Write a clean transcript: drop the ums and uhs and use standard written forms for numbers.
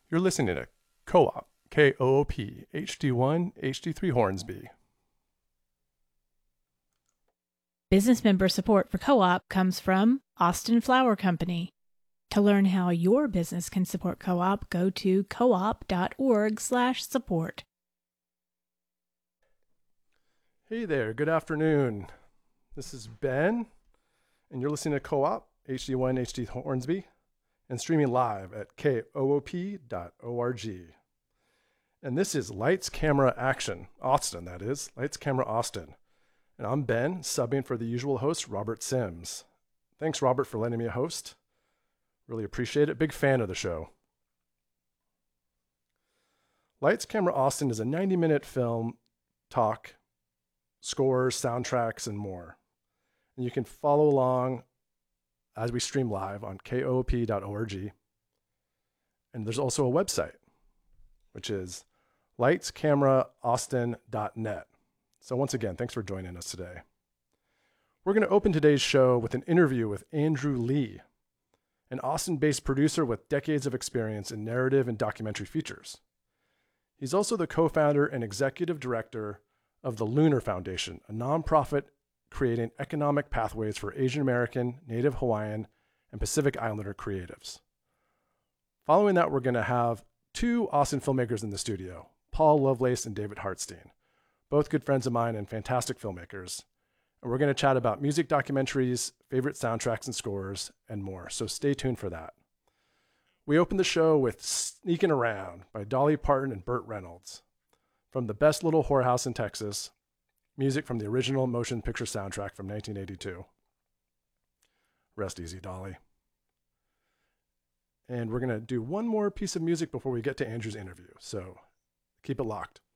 You're listening to Co-op, KOOP, HD1, HD3 Hornsby. Business member support for Co-op comes from Austin Flower Company. To learn how your business can support Co-op, go to coop.org/support. Hey there, good afternoon. This is Ben, and you're listening to Co-op, HD1, HD Hornsby, and streaming live at koop.org. And this is Lights, Camera, Action. Austin, that is. Lights, Camera, Austin. And I'm Ben, subbing for the usual host, Robert Sims. Thanks, Robert, for letting me host. Really appreciate it. Big fan of the show. Lights, Camera, Austin is a 90-minute film talk, scores, soundtracks, and more. And you can follow along as we stream live on koop.org. And there's also a website, which is lightscameraaustin.net. So once again, thanks for joining us today. We're going to open today's show with an interview with Andrew Lee, an Austin-based producer with decades of experience in narrative and documentary features. He's also the co-founder and executive director of the Lunar Foundation, a nonprofit creating economic pathways for Asian American, Native Hawaiian, and Pacific Islander creatives. Following that, we're going to have two Austin filmmakers in the studio, Paul Lovelace and David Hartstein, both good friends of mine and fantastic filmmakers. And we're going to chat about music documentaries, favorite soundtracks and scores, and more. So stay tuned for that. We open the show with Sneaking Around by Dolly Parton and Burt Reynolds. From The Best Little Whorehouse in Texas, music from the original motion picture soundtrack from 1982. Rest easy, Dolly. And we're going to do one more piece of music before we get to Andrew's interview. So keep it locked.